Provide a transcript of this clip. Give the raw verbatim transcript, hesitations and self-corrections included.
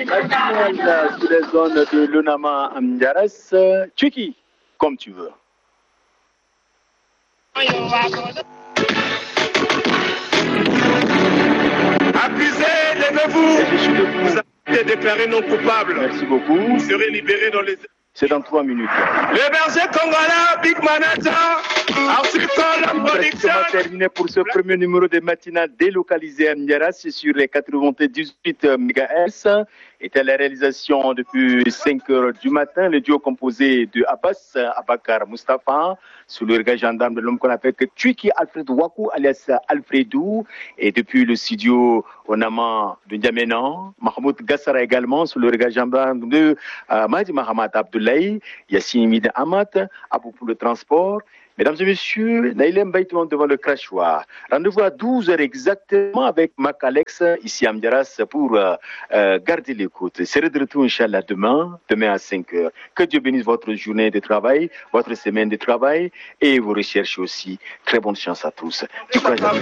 Matinale sur les zones de Lunama Amdiaras. Tchiki, comme tu veux. Accusés, levez-vous. Vous avez été déclarés non coupables. Merci beaucoup. Vous serez libérés dans les... C'est dans trois minutes. Le berger congolais, Big Manager, ensuite la production. On va terminer pour ce premier numéro de matinale délocalisé à Ndiaras sur les quatre-vingt-dix-huit mégahertz. Était la réalisation depuis cinq heures du matin. Le duo composé de Abbas Abakar Mustafa, sous le regard gendarme de l'homme qu'on appelle que Tchiki Alfred Wakou, alias Alfredou. Et depuis le studio Onama de N'Djamena, Mahmoud Gassara également, sous le regard gendarme de euh, Mahdi Mahamat Abdoulaye, Yassine Mide Amat, Abou pour le transport. Mesdames et messieurs, Naïlem Baïtouan devant le crachoir. Rendez-vous à douze heures exactement avec Mac Alex, ici à Amdiaras, pour euh, euh, garder l'écoute. Serez de retour, Inch'Allah, demain, demain à cinq heures. Que Dieu bénisse votre journée de travail, votre semaine de travail et vos recherches aussi. Très bonne chance à tous. Du courage à tous.